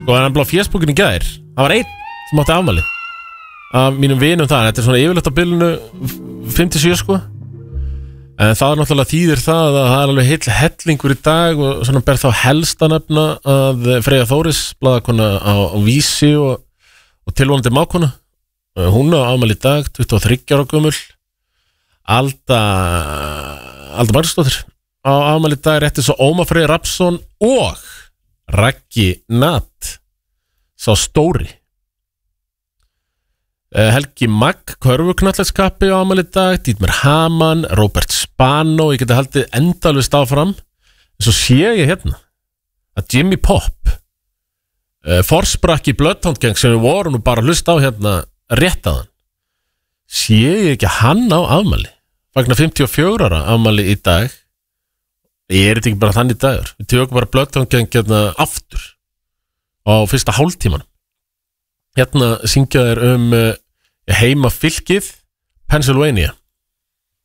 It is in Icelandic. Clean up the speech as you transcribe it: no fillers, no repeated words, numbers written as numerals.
Og hann blá fésbókin í gær. Það var einn sem átti afmæli af mínum vinum þar. Þetta svona yfirleitt á bylunu 5-7 sko. En það náttúrulega þýðir það að það alveg heill hellingur í dag og svona ber þá helst að nefna að Freyja Þóris, blaðakona á Vísi og tilvonandi mákona. Hún á afmæli í dag, 23 ára gömul. Alda Magnúsdóttir á afmæli í dag, rétti svo Ómar Freyr Rafnsson og Raggi Nat, sá stóri. Helgi Magg, körfuknallarskappi á afmæli í dag, Dietmar Hamann, Robert Spano, ég geti haldið endalvist áfram. En svo sé ég hérna að Jimmy Pop, forsprakki Bloodhound Gang sem við vorum nú bara að hlusta á hérna rétt aðan, sé ég ekki að hann á afmæli, fagnar 54 ára afmæli í dag. Ég þetta ekki bara þannig dagur. Við tökum bara Bloodhound Gang hérna aftur á fyrsta hálftímanum. Hérna syngja þér heima fylkið Pennsylvania.